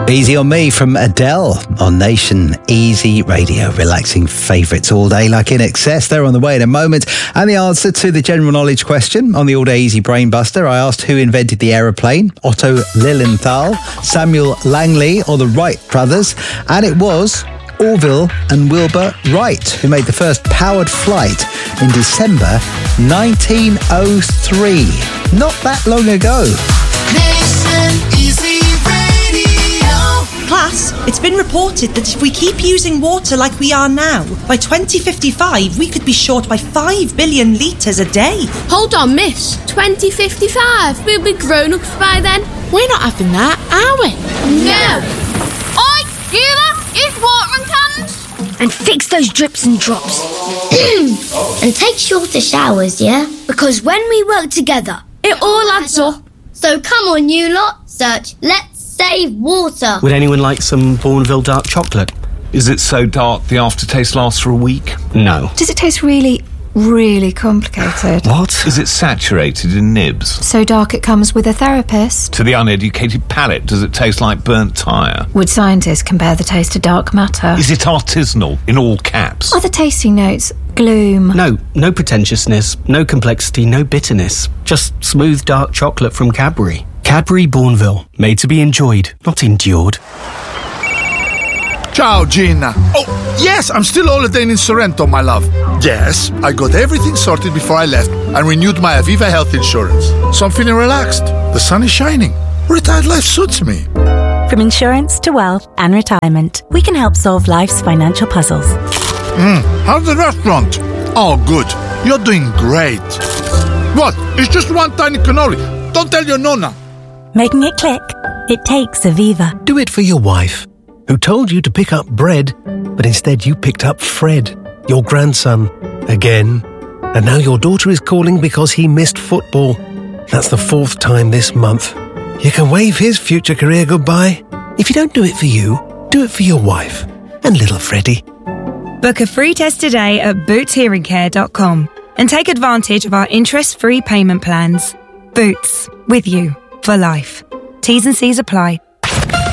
Easy on Me from Adele on Nation Easy Radio. Relaxing favourites all day like In Excess. They're on the way in a moment. And the answer to the general knowledge question on the All Day Easy Brain Buster, I asked who invented the aeroplane, Otto Lilienthal, Samuel Langley or the Wright brothers. And it was Orville and Wilbur Wright who made the first powered flight in December 1903. Not that long ago. Nation Easy Radio. Class, it's been reported that if we keep using water like we are now, by 2055 we could be short by 5 billion litres a day. Hold on, miss. 2055? We'll be grown-ups by then. We're not having that, are we? No. Oi, you lot, use watering cans. And fix those drips and drops. And take shorter showers, yeah? Because when we work together, it all adds up. So come on, you lot, search Let's Save Water. Would anyone like some Bourneville dark chocolate? Is it so dark the aftertaste lasts for a week? No. Does it taste really complicated? What? Is it saturated in nibs? So dark it comes with a therapist? To the uneducated palate, does it taste like burnt tyre? Would scientists compare the taste to dark matter? Is it artisanal, in all caps? Are the tasting notes gloom? No pretentiousness, no complexity, no bitterness. Just smooth dark chocolate from Cadbury. Cadbury Bourneville, made to be enjoyed, not endured. Ciao, Gina. Oh, yes, I'm still holidaying in Sorrento, my love. Yes, I got everything sorted before I left and renewed my Aviva health insurance. So I'm feeling relaxed. The sun is shining. Retired life suits me. From insurance to wealth and retirement, we can help solve life's financial puzzles. How's the restaurant? Oh, good. You're doing great. What? It's just one tiny cannoli. Don't tell your nonna. Making it click? It takes Aviva. Do it for your wife, who told you to pick up bread, but instead you picked up Fred, your grandson, again. And now your daughter is calling because he missed football. That's the 4th time this month. You can wave his future career goodbye. If you don't do it for you, do it for your wife and little Freddie. Book a free test today at bootshearingcare.com and take advantage of our interest-free payment plans. Boots, with you for life. T's and C's apply.